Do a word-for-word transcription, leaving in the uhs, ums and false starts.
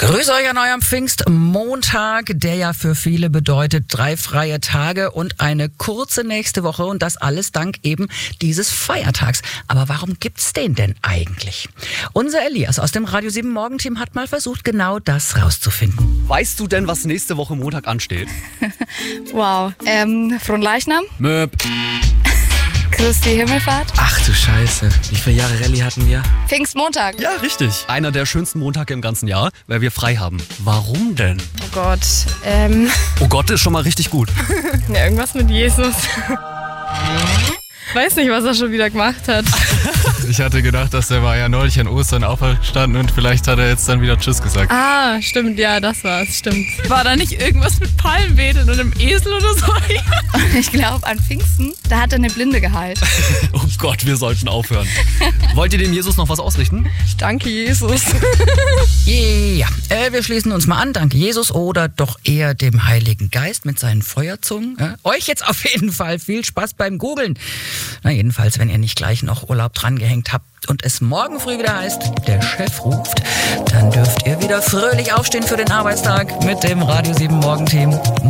Grüße euch an eurem Pfingstmontag, der ja für viele bedeutet drei freie Tage und eine kurze nächste Woche und das alles dank eben dieses Feiertags. Aber warum gibt's den denn eigentlich? Unser Elias aus dem Radio sieben Morgenteam hat mal versucht, genau das rauszufinden. Weißt du denn, was nächste Woche Montag ansteht? Wow. Ähm, Fronleichnam? Möp. Christi Himmelfahrt? Ach du Scheiße. Wie viele Jahre Rallye hatten wir? Pfingstmontag. Ja, richtig. Einer der schönsten Montage im ganzen Jahr, weil wir frei haben. Warum denn? Oh Gott. Ähm. Oh Gott, ist schon mal richtig gut. Ja, irgendwas mit Jesus. Weiß nicht, was er schon wieder gemacht hat. Ich hatte gedacht, dass der war ja neulich an Ostern auferstanden und vielleicht hat er jetzt dann wieder Tschüss gesagt. Ah, stimmt, ja, das war's, stimmt. War da nicht irgendwas mit Palmwedeln und einem Esel oder so? Ich glaube, an Pfingsten, da hat er eine Blinde geheilt. Oh Gott, wir sollten aufhören. Wollt ihr dem Jesus noch was ausrichten? Danke, Jesus. Ja, äh, wir schließen uns mal an, danke Jesus oder doch eher dem Heiligen Geist mit seinen Feuerzungen. Ja? Euch jetzt auf jeden Fall viel Spaß beim Googlen. Na jedenfalls, wenn ihr nicht gleich noch Urlaub dran gehängt habt und es morgen früh wieder heißt, der Chef ruft, dann dürft ihr wieder fröhlich aufstehen für den Arbeitstag mit dem Radio sieben Morgenteam.